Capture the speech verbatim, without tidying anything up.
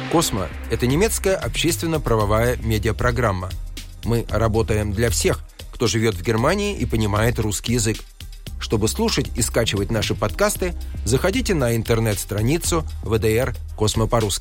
«Космо» — это немецкая общественно-правовая медиапрограмма. Мы работаем для всех, кто живет в Германии и понимает русский язык. Чтобы слушать и скачивать наши подкасты, заходите на интернет-страницу вэ дэ эр «Космо по-русски».